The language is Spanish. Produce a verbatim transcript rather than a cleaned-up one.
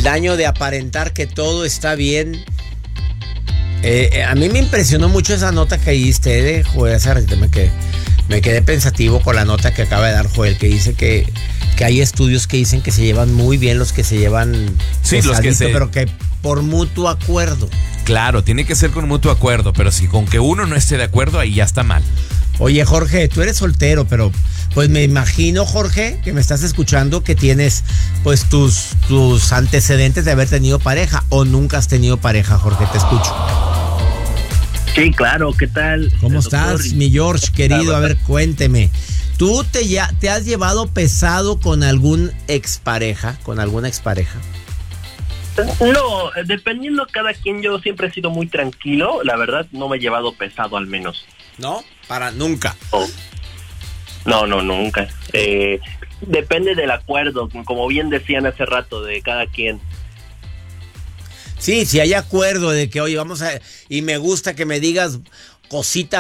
el daño de aparentar que todo está bien. Eh, eh, a mí me impresionó mucho esa nota que diste de Joel. Hace ratito me quedé, me quedé pensativo con la nota que acaba de dar Joel, que dice que, que hay estudios que dicen que se llevan muy bien los que se llevan sí, los que se... pero que por mutuo acuerdo. Claro, tiene que ser con mutuo acuerdo, pero si con que uno no esté de acuerdo, ahí ya está mal. Oye, Jorge, tú eres soltero, pero pues me imagino, Jorge, que me estás escuchando, que tienes pues tus, tus antecedentes de haber tenido pareja, o nunca has tenido pareja, Jorge, te escucho. Sí, claro, ¿qué tal? ¿Cómo estás, mi George, querido? A ver, cuénteme. ¿Tú te, ya, te has llevado pesado con algún expareja, con alguna expareja? No, dependiendo cada quien, yo siempre he sido muy tranquilo, la verdad, no me he llevado pesado al menos. ¿No? Para nunca. Oh. No, no, nunca. Eh, depende del acuerdo, como bien decían hace rato, de cada quien. Sí, si hay acuerdo de que, oye, vamos a... Y me gusta que me digas cositas